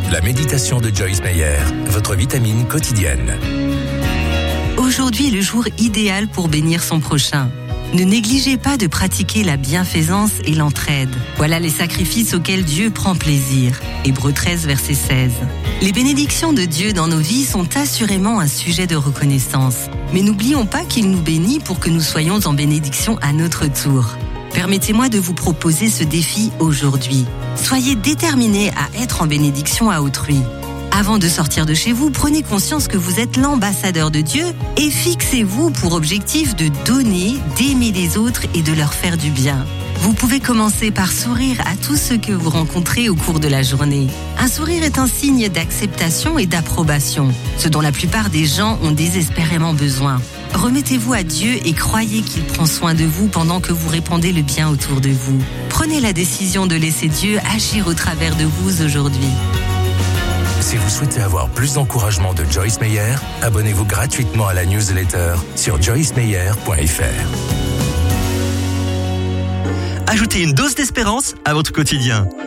La méditation de Joyce Meyer, votre vitamine quotidienne. Aujourd'hui est le jour idéal pour bénir son prochain. Ne négligez pas de pratiquer la bienfaisance et l'entraide. Voilà les sacrifices auxquels Dieu prend plaisir. Hébreux 13, verset 16. Les bénédictions de Dieu dans nos vies sont assurément un sujet de reconnaissance. Mais n'oublions pas qu'il nous bénit pour que nous soyons en bénédiction à notre tour. Permettez-moi de vous proposer ce défi aujourd'hui. Soyez déterminés à être en bénédiction à autrui. Avant de sortir de chez vous, prenez conscience que vous êtes l'ambassadeur de Dieu et fixez-vous pour objectif de donner, d'aimer les autres et de leur faire du bien. Vous pouvez commencer par sourire à tous ceux que vous rencontrez au cours de la journée. Un sourire est un signe d'acceptation et d'approbation, ce dont la plupart des gens ont désespérément besoin. Remettez-vous à Dieu et croyez qu'il prend soin de vous pendant que vous répandez le bien autour de vous. Prenez la décision de laisser Dieu agir au travers de vous aujourd'hui. Si vous souhaitez avoir plus d'encouragement de Joyce Meyer, abonnez-vous gratuitement à la newsletter sur joycemeyer.fr. Ajoutez une dose d'espérance à votre quotidien.